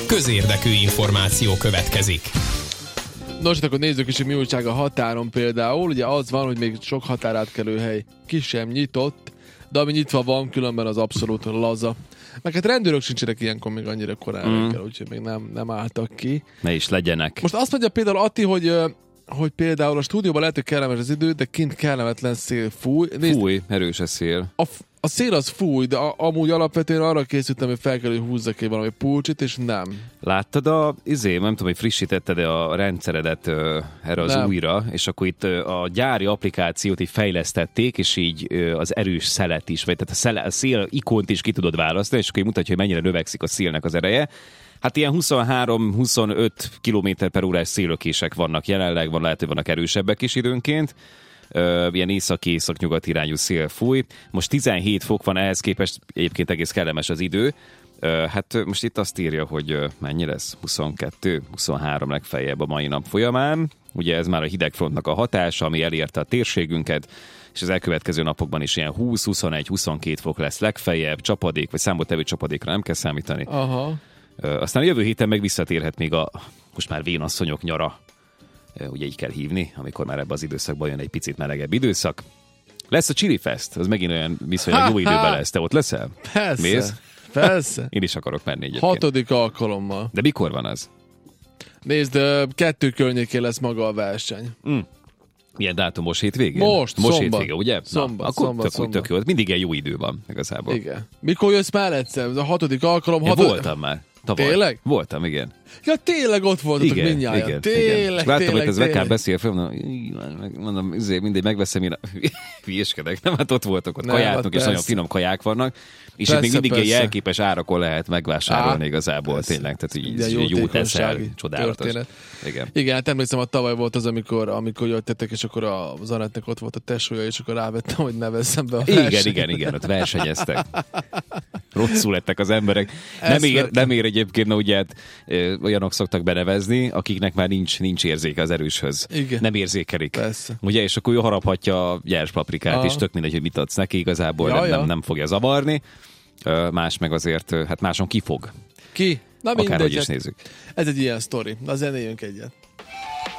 közérdekű információ következik. Nos, akkor nézzük is, hogy mi újság a határon például. Ugye az van, hogy még sok határátkelőhely ki sem nyitott, de ami nyitva van, különben az abszolút laza. Meg hát rendőrök sincsenek ilyenkor még annyira korán reggel, úgyhogy még nem álltak ki. Ne is legyenek. Most azt mondja például Atti, hogy például a stúdióban lehet, hogy kellemes az idő, de kint kellemetlen szél fúj. Fúj, erős a szél. A szél az fúj, de amúgy alapvetően arra készültem, hogy fel kell, hogy húzzak ki valami pulcsit, és nem. Láttad nem tudom, hogy frissítetted a rendszeredet erre az újra, és akkor itt a gyári applikációt így fejlesztették, és így az erős szelet is, vagy tehát a szél ikont is ki tudod választani, és akkor így mutatja, hogy mennyire növekszik a szélnek az ereje. Hát ilyen 23-25 km/h szélökések vannak jelenleg, lehet, hogy vannak erősebbek is időnként. Ilyen észak-észak-nyugat irányú szél fúj. Most 17 fok van, ehhez képest egyébként egész kellemes az idő. Hát most itt azt írja, hogy mennyi lesz? 22-23 legfeljebb a mai nap folyamán. Ugye ez már a hidegfrontnak a hatása, ami elérte a térségünket, és az elkövetkező napokban is ilyen 20-21-22 fok lesz legfeljebb, csapadék, vagy számottevő csapadékra nem kell számítani. Aha. Aztán a jövő héten meg visszatérhet még a most már vénasszonyok nyara, ugye így kell hívni, amikor már ebbe az időszakban jön egy picit melegebb időszak. Lesz a Chili Fest, az megint olyan viszonylag jó időben lesz. Te ott leszel? Persze. Mész? Persze. Én is akarok menni egyébként. 6. alkalommal. De mikor van az? Nézd, 2 környékén lesz maga a verseny. Milyen dátumos hétvégén? Most szombat. Hétvége, ugye? Szombat, akkor szombat. tök jó. Mindig egy jó idő van igazából. Igen. Mikor jössz már egyszer? A 6. alkalom. Én voltam már. Tavaly. Tényleg? Voltam, igen. Ja, tényleg ott voltatok mindnyájan. Igen. Tényleg. Láttam, hogy ez VK beszél fel, mondom, mindig megveszem, én hülyéskedek. Nem, hát ott voltak, ott kajátok, és nagyon finom kaják vannak. És itt még mindig egy jelképes árakon lehet megvásárolni igazából, tényleg. Tehát így jó teszel, csodálatos. Igen, hát emlékszem, hogy tavaly volt az, amikor jöttetek, és akkor az Anettnek ott volt a tesója, és akkor rávettem, hogy ne veszem be a versenyt. Igen, ott versenyeztek. Rosszul lettek az emberek. Nem ér egyébként, mert ugye olyanok szoktak benevezni, akiknek már nincs érzéke az erőshöz. Igen. Nem érzékelik. Persze. Ugye, és akkor ő haraphatja a gyers paprikát is, tök mindegy, hogy mit adsz neki, igazából nem fogja zavarni. Más meg azért, hát máson kifog. Ki? Na mindegy. Akárhogy is nézzük. Ez egy ilyen sztori. Na zenéljünk egyet.